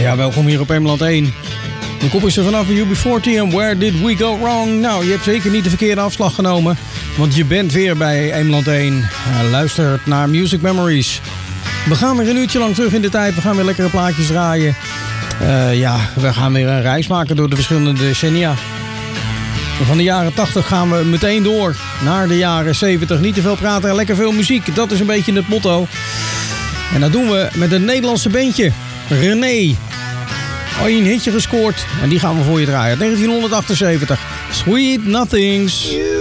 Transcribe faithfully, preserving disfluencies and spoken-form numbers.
Ja, welkom hier op Emerald één. De kop is er vanaf bij U B veertig en Where Did We Go Wrong? Nou, je hebt zeker niet de verkeerde afslag genomen, want je bent weer bij Emerald één. Uh, luistert naar Music Memories. We gaan weer een uurtje lang terug in de tijd. We gaan weer lekkere plaatjes draaien. Uh, ja, we gaan weer een reis maken door de verschillende decennia. Van de jaren tachtig gaan we meteen door naar de jaren zeventig. Niet te veel praten en lekker veel muziek. Dat is een beetje het motto. En dat doen we met een Nederlandse bandje. René. Al een hitje gescoord. En die gaan we voor je draaien. negentien achtenzeventig. Sweet Nothings.